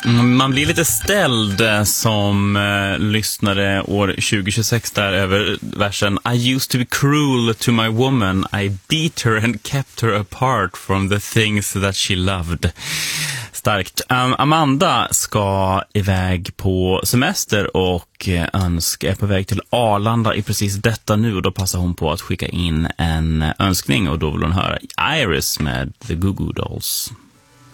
Man blir lite ställd som lyssnare år 2026 där över versen I used to be cruel to my woman. I beat her and kept her apart from the things that she loved. Starkt. Amanda ska iväg på semester och är på väg till Arlanda i precis detta nu. Och då passar hon på att skicka in en önskning och då vill hon höra Iris med The Goo Goo Dolls.